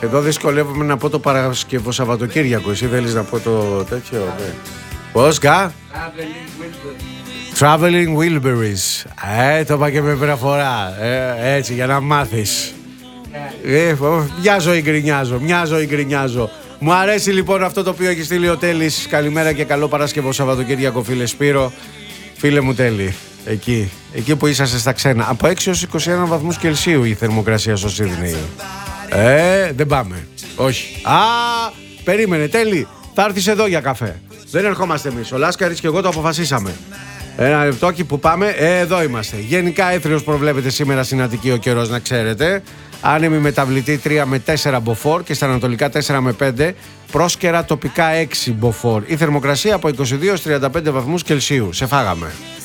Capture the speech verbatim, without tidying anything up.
Εδώ δυσκολεύομαι να πω το Παρασκευό Σαββατοκύριακο. Εσύ θέλεις να πω το τέτοιο? Ναι. Πώς κα? Traveling Wilburys. Ε, το είπα και με προφορά. Ε, έτσι, για να μάθεις. Ε, μια ζωή γκρινιάζω, μια ζωή γκρινιάζω. Μου αρέσει λοιπόν αυτό το οποίο έχει στείλει ο Τέλης. Καλημέρα και καλό Παρασκευό Σαββατοκύριακο, φίλε Σπύρο. Φίλε μου Τέλη, εκεί, εκεί που είσαστε στα ξένα. Από έξι έως είκοσι ένα βαθμούς Κελσίου η θερμοκρασία στο Σίδνεϊ. Ε, δεν πάμε. Όχι. Α, περίμενε, Τέλη. Θα έρθεις εδώ για καφέ. Δεν ερχόμαστε εμείς. Ο Λάσκαρης και εγώ το αποφασίσαμε. Ένα λεπτόκι που πάμε. Ε, εδώ είμαστε. Γενικά έθριος προβλέπεται σήμερα στην Αττική ο καιρός, να ξέρετε. Άνεμη μεταβλητή τρία με τέσσερα μποφόρ και στα ανατολικά τέσσερα με πέντε. Πρόσκαιρα τοπικά έξι μποφόρ. Η θερμοκρασία από είκοσι δύο έως τριάντα πέντε βαθμούς Κελσίου. Σε φάγαμε.